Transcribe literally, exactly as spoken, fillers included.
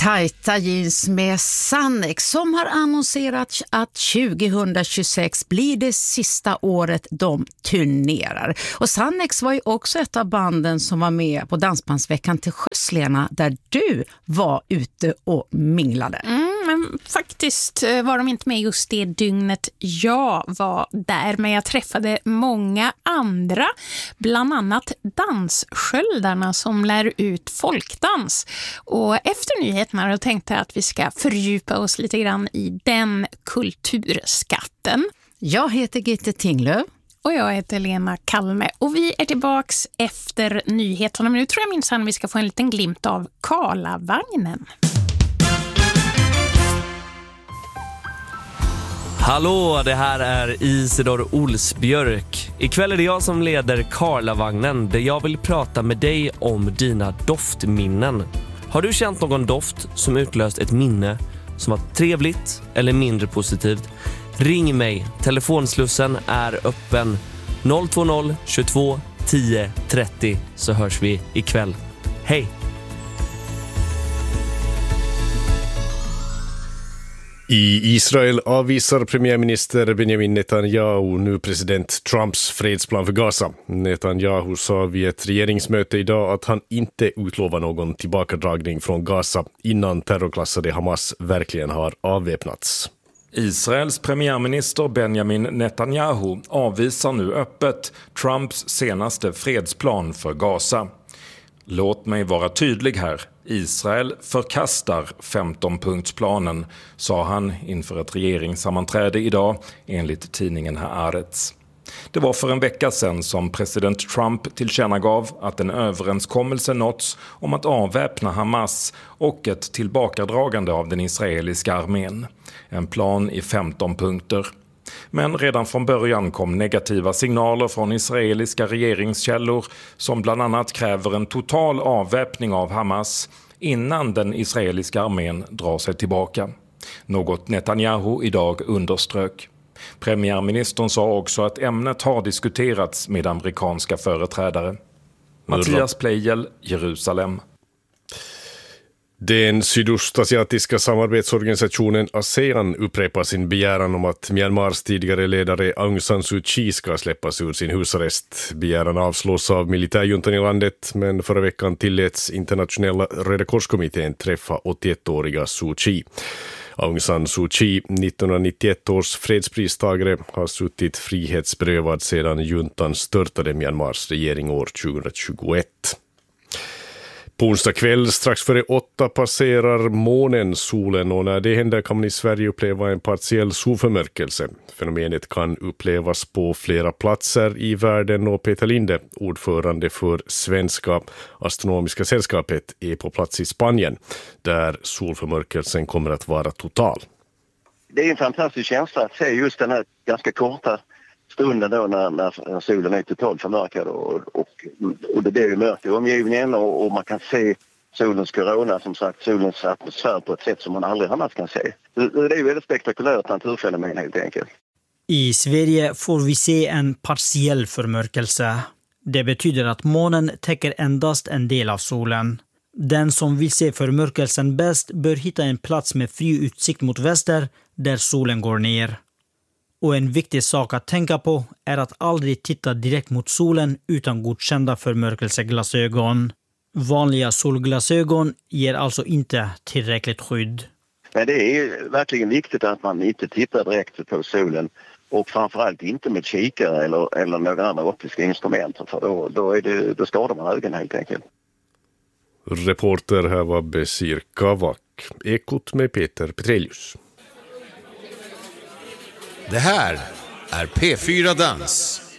Tajta jeans med Sannex som har annonserat att tjugohundratjugosex blir det sista året de turnerar. Och Sannex var ju också ett av banden som var med på Dansbandsveckan till sjöss, Lena, där du var ute och minglade. Mm, men faktiskt var de inte med just det dygnet jag var där, men jag träffade många andra, bland annat danssköldarna som lär ut folkdans. Och efter nyheterna då tänkte jag att vi ska fördjupa oss lite grann i den kulturskatten. Jag heter Gitte Tinglöf. Och jag heter Lena Kalme. Och vi är tillbaks efter nyheterna. Men nu tror jag minsann vi ska få en liten glimt av Karlavagnen. Hallå, det här är Isidor Olsbjörk. Ikväll är det jag som leder Karlavagnen, där jag vill prata med dig om dina doftminnen. Har du känt någon doft som utlöst ett minne som var trevligt eller mindre positivt? Ring mig. Telefonslussen är öppen noll två noll tjugotvå tio trettio, så hörs vi ikväll. Hej! I Israel avvisar premiärminister Benjamin Netanyahu nu president Trumps fredsplan för Gaza. Netanyahu sa vid ett regeringsmöte idag att han inte utlovar någon tillbakadragning från Gaza innan terrorklassade Hamas verkligen har avväpnats. Israels premiärminister Benjamin Netanyahu avvisar nu öppet Trumps senaste fredsplan för Gaza. Låt mig vara tydlig här. Israel förkastar femton-punktsplanen, sa han inför ett regeringssammanträde idag enligt tidningen Haaretz. Det var för en vecka sedan som president Trump tillkännagav att en överenskommelse nåtts om att avväpna Hamas och ett tillbakadragande av den israeliska armén. En plan i femton punkter. Men redan från början kom negativa signaler från israeliska regeringskällor som bland annat kräver en total avväpning av Hamas innan den israeliska armén drar sig tillbaka. Något Netanyahu idag underströk. Premiärministern sa också att ämnet har diskuterats med amerikanska företrädare. Mattias Pleijel, Jerusalem. Den sydostasiatiska samarbetsorganisationen ASEAN upprepar sin begäran om att Myanmars tidigare ledare Aung San Suu Kyi ska släppas ur sin husarrest. Begäran avslås av militärjuntan i landet, men förra veckan tilläts internationella Röda korskommittén träffa åttioettåriga Suu Kyi. Aung San Suu Kyi, nittonhundranittioett års fredspristagare, har suttit frihetsberövad sedan juntan störtade Myanmars regering år tjugohundratjugoett. På onsdag kväll strax före åtta passerar månen solen, och när det händer kan man i Sverige uppleva en partiell solförmörkelse. Fenomenet kan upplevas på flera platser i världen, och Peter Linde, ordförande för Svenska astronomiska sällskapet, är på plats i Spanien där solförmörkelsen kommer att vara total. Det är en fantastisk känsla att se just den här ganska korta stunden då när, när solen är totalt förmörkad och, och, och det är ju mörkt i omgivningen och, och man kan se solens korona, som sagt, solens atmosfär på ett sätt som man aldrig annars kan se. Det, det är ju väldigt spektakulärt naturfenomen helt enkelt. I Sverige får vi se en partiell förmörkelse. Det betyder att månen täcker endast en del av solen. Den som vill se förmörkelsen bäst bör hitta en plats med fri utsikt mot väster där solen går ner. Och en viktig sak att tänka på är att aldrig titta direkt mot solen utan godkända förmörkelseglasögon. Vanliga solglasögon ger alltså inte tillräckligt skydd. Men det är verkligen viktigt att man inte tittar direkt på solen, och framförallt inte med kikare eller, eller några andra optiska instrument, för då, då, är det, då skadar man ögonen helt enkelt. Reporter här var Besir Kavak. Ekot med Peter Petrelius. Det här är P fyra Dans.